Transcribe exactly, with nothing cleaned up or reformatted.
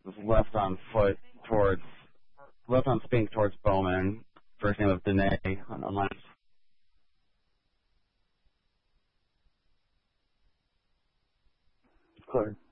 was left on foot towards, left on Spink towards Bowman. First name of Danae on the left. Clear.